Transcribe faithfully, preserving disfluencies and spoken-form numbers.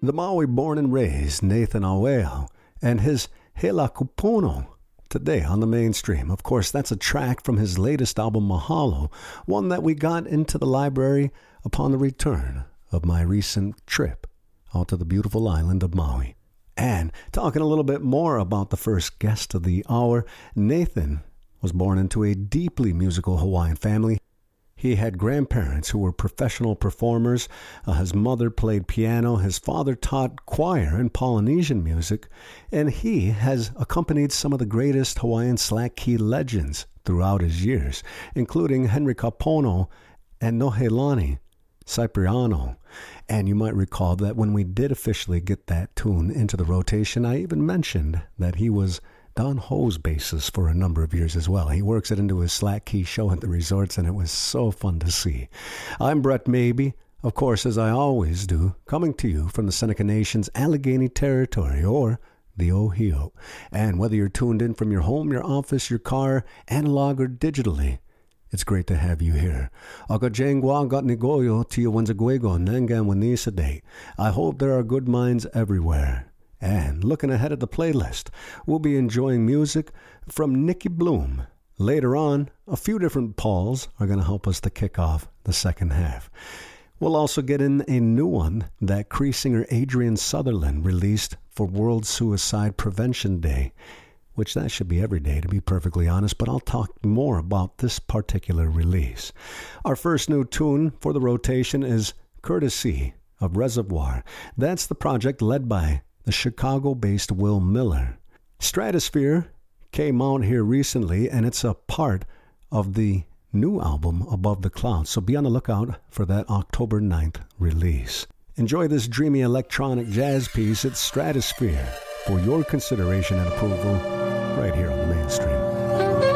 the Maui born and raised Nathan Aueo and his Hela Kupono today on the mainstream. Of course, that's a track from his latest album, Mahalo, one that we got into the library upon the return of my recent trip out to the beautiful island of Maui. And talking a little bit more about the first guest of the hour, Nathan was born into a deeply musical Hawaiian family. He had grandparents who were professional performers. Uh, his mother played piano. His father taught choir and Polynesian music. And he has accompanied some of the greatest Hawaiian slack key legends throughout his years, including Henry Kapono and Nohelani Cipriano. And you might recall that when we did officially get that tune into the rotation, I even mentioned that he was Don Ho's bassist for a number of years as well. He works it into his slack key show at the resorts, and it was so fun to see. I'm Brett Maybe, of course, as I always do, coming to you from the Seneca Nation's Allegheny Territory, or the Ohio. And whether you're tuned in from your home, your office, your car, analog or digitally, it's great to have you here. Akajengwa got nigoyo tia wanzaguego nangan wanisa day. I hope there are good minds everywhere. And looking ahead at the playlist, we'll be enjoying music from Nicky Bloom. Later on, a few different Pauls are going to help us to kick off the second half. We'll also get in a new one that Cree singer Adrian Sutherland released for World Suicide Prevention Day, which that should be every day, to be perfectly honest, but I'll talk more about this particular release. Our first new tune for the rotation is Courtesy of Reservoir. That's the project led by the Chicago-based Will Miller. Stratosphere came out here recently, and it's a part of the new album Above the Clouds, so be on the lookout for that October ninth release. Enjoy this dreamy electronic jazz piece. It's Stratosphere for your consideration and approval right here on the mainstream.